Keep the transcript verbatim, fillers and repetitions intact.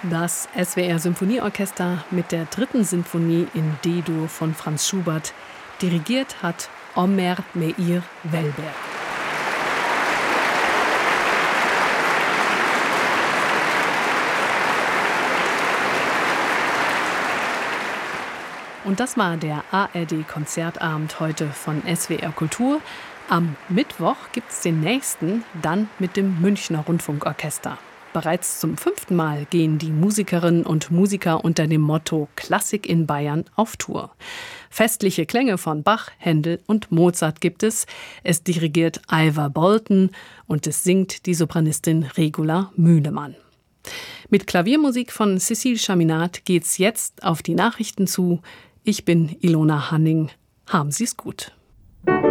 Das S W R Symphonieorchester mit der dritten Sinfonie in D-Dur von Franz Schubert. Dirigiert hat Omer Meir Welberg. Und das war der A R D-Konzertabend heute von S W R Kultur. Am Mittwoch gibt's den nächsten, dann mit dem Münchner Rundfunkorchester. Bereits zum fünften Mal gehen die Musikerinnen und Musiker unter dem Motto Klassik in Bayern auf Tour. Festliche Klänge von Bach, Händel und Mozart gibt es. Es dirigiert Ivar Bolton und es singt die Sopranistin Regula Mühlemann. Mit Klaviermusik von Cécile Chaminade geht's jetzt auf die Nachrichten zu. Ich bin Ilona Hanning. Haben Sie's gut.